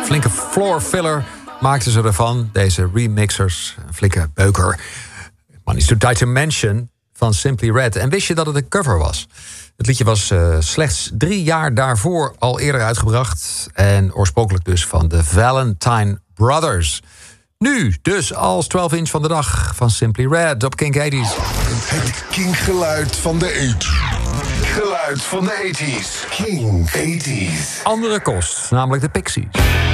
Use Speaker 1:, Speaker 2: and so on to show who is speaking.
Speaker 1: flinke floor filler maakten ze ervan. Deze remixers, een flinke beuker. Money's Too Tight to Mention van Simply Red. En wist je dat het een cover was? Het liedje was slechts 3 jaar daarvoor al eerder uitgebracht. En oorspronkelijk dus van de Valentine Brothers. Nu dus als 12-inch van de dag van Simply Red op Kink 80s.
Speaker 2: Het kinkgeluid van de 80s. Geluid van de 80s. Kink 80s.
Speaker 1: Andere kost, namelijk de Pixies.